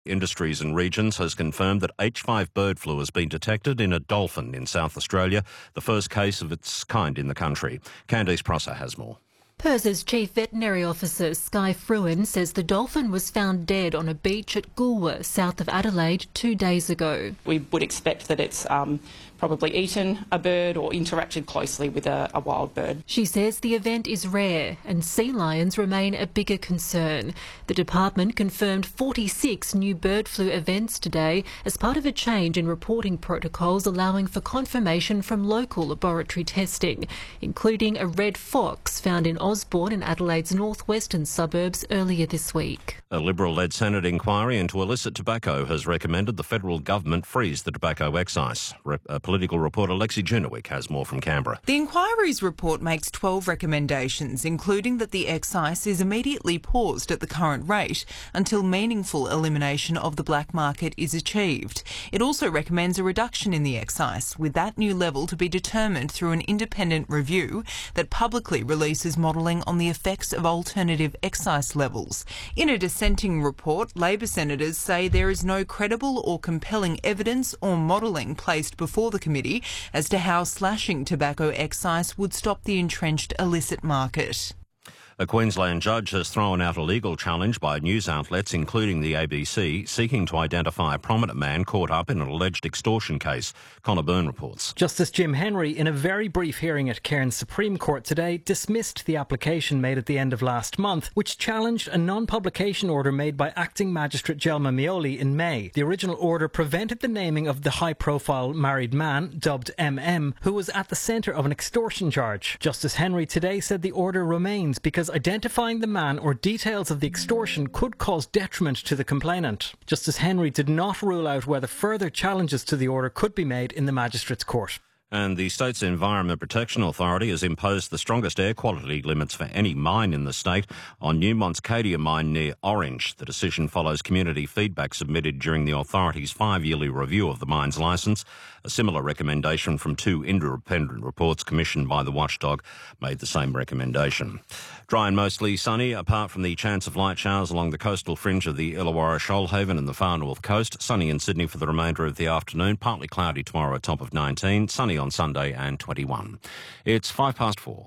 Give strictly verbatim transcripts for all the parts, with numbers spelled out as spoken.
Industries and Regions has confirmed that H five bird flu has been detected in a dolphin in South Australia, the first case of its kind in the country. Candice Prosser has more. PIRS's Chief Veterinary Officer Sky Fruin says the dolphin was found dead on a beach at Goolwa, south of Adelaide, two days ago. We would expect that it's um, probably eaten a bird or interacted closely with a, a wild bird. She says the event is rare and sea lions remain a bigger concern. The department confirmed forty-six new bird flu events today as part of a change in reporting protocols allowing for confirmation from local laboratory testing, including a red fox found in Osborne in Adelaide's northwestern suburbs earlier this week. A Liberal-led Senate inquiry into illicit tobacco has recommended the federal government freeze the tobacco excise. Rep- uh, political reporter Lexi Junowick has more from Canberra. The inquiry's report makes twelve recommendations, including that the excise is immediately paused at the current rate until meaningful elimination of the black market is achieved. It also recommends a reduction in the excise, with that new level to be determined through an independent review that publicly releases modelling on the effects of alternative excise levels. In a dissenting report, Labor senators say there is no credible or compelling evidence or modelling placed before the committee as to how slashing tobacco excise would stop the entrenched illicit market. A Queensland judge has thrown out a legal challenge by news outlets, including the A B C, seeking to identify a prominent man caught up in an alleged extortion case. Connor Byrne reports. Justice Jim Henry, in a very brief hearing at Cairns Supreme Court today, dismissed the application made at the end of last month, which challenged a non-publication order made by Acting Magistrate Jelma Mioli in May. The original order prevented the naming of the high-profile married man, dubbed M M, who was at the centre of an extortion charge. Justice Henry today said the order remains because identifying the man or details of the extortion could cause detriment to the complainant. Justice Henry did not rule out whether further challenges to the order could be made in the Magistrates' Court. And the state's Environment Protection Authority has imposed the strongest air quality limits for any mine in the state on Newmont's Cadia mine near Orange. The decision follows community feedback submitted during the authority's five-yearly review of the mine's licence. A similar recommendation from two independent reports commissioned by the watchdog made the same recommendation. Dry and mostly sunny, apart from the chance of light showers along the coastal fringe of the Illawarra, Shoalhaven and the far north coast. Sunny in Sydney for the remainder of the afternoon. Partly cloudy tomorrow, a top of nineteen. Sunny on Sunday and twenty-one. It's five past four.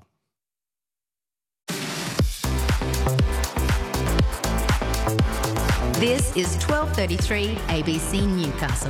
This is twelve thirty-three A B C Newcastle.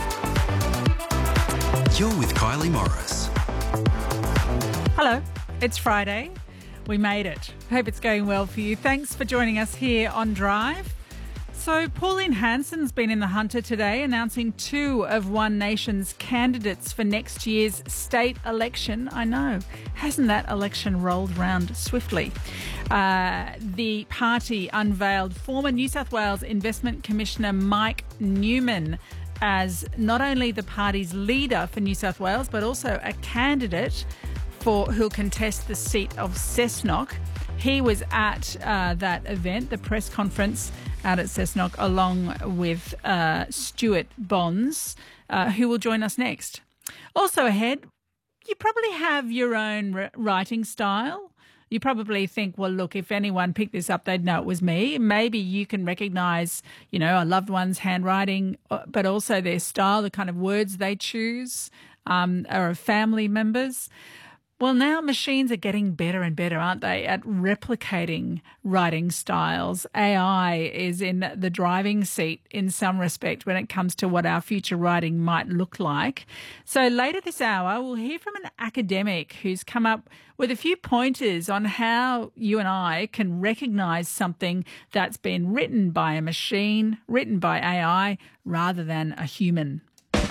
You're with Kylie Morris. Hello, it's Friday. We made it. Hope it's going well for you. Thanks for joining us here on Drive. So Pauline Hanson's been in the Hunter today, announcing two of One Nation's candidates for next year's state election. I know, hasn't that election rolled round swiftly? Uh, the party unveiled former New South Wales Investment Commissioner Mike Newman as not only the party's leader for New South Wales, but also a candidate for who'll contest the seat of Cessnock. He was at uh, that event, the press conference out at Cessnock, along with uh, Stuart Bonds, uh, who will join us next. Also ahead, you probably have your own r- writing style. You probably think, well, look, if anyone picked this up, they'd know it was me. Maybe you can recognise, you know, a loved one's handwriting, but also their style, the kind of words they choose, um, or of family members. Well, now machines are getting better and better, aren't they, at replicating writing styles. A I is in the driving seat in some respect when it comes to what our future writing might look like. So later this hour, we'll hear from an academic who's come up with a few pointers on how you and I can recognise something that's been written by a machine, written by A I, rather than a human.